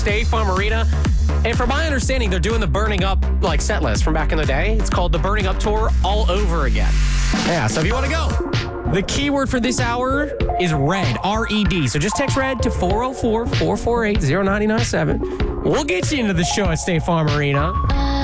State Farm Arena. And from my understanding, they're doing the Burning Up like set list from back in the day. It's called the Burning Up Tour all over again. Yeah, so if you want to go, the keyword for this hour is RED, R-E-D. So just text RED to 404-448-0997. We'll get you into the show at State Farm Arena.